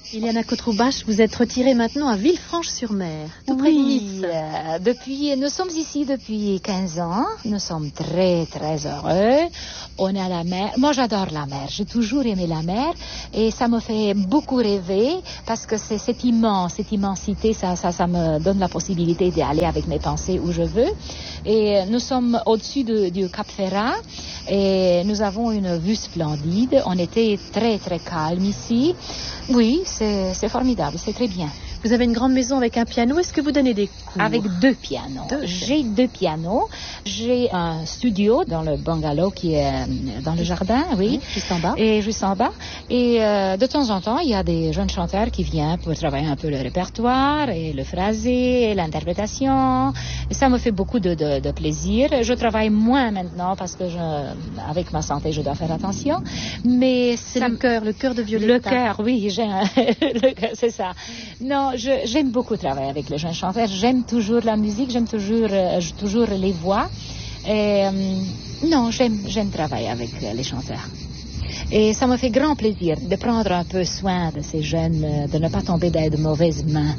Iliana Kotroubache, vous êtes retirée maintenant à Villefranche-sur-Mer, tout près de Nice. Nous sommes ici depuis 15 ans. Nous sommes très, très heureux. On a la mer. Moi, j'adore la mer. J'ai toujours aimé la mer. Et ça me fait beaucoup rêver parce que c'est immense, cette immensité, ça me donne la possibilité d'aller avec mes pensées où je veux. Et nous sommes au-dessus du Cap Ferrat et nous avons une vue splendide. On était très, très calme ici. Oui, c'est formidable, c'est très bien. Vous avez une grande maison avec un piano. Est-ce que vous donnez des cours? Avec 2 pianos. J'ai 2 pianos. J'ai un studio dans le bungalow qui est dans le jardin, oui. Juste en bas. Et juste en bas. Et de temps en temps, il y a des jeunes chanteurs qui viennent pour travailler un peu le répertoire et le phrasé, l'interprétation. Et ça me fait beaucoup de plaisir. Je travaille moins maintenant parce que avec ma santé, je dois faire attention. Mais c'est le cœur de Violetta. Le cœur, oui, c'est ça. Non, j'aime beaucoup travailler avec les jeunes chanteurs. J'aime toujours la musique, j'aime toujours les voix. Et, non, j'aime travailler avec les chanteurs. Et ça me fait grand plaisir de prendre un peu soin de ces jeunes, de ne pas tomber dans de mauvaises mains.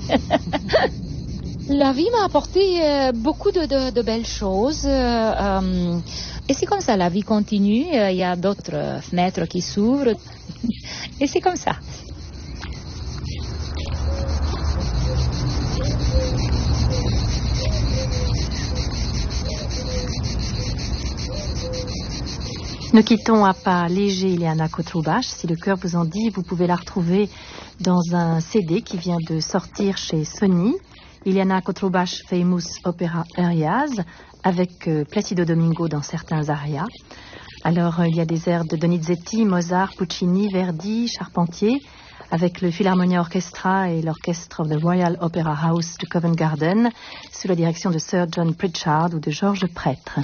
La vie m'a apporté beaucoup de belles choses. Et c'est comme ça, la vie continue. Il y a d'autres fenêtres qui s'ouvrent. Et c'est comme ça. Nous quittons à pas léger Iliana Kotroubache. Si le cœur vous en dit, vous pouvez la retrouver dans un CD qui vient de sortir chez Sony. Iliana Kotroubache Famous Opera Arias, avec Placido Domingo dans certains arias. Alors, il y a des airs de Donizetti, Mozart, Puccini, Verdi, Charpentier, avec le Philharmonia Orchestra et l'orchestre of the Royal Opera House de Covent Garden, sous la direction de Sir John Pritchard ou de Georges Prêtre.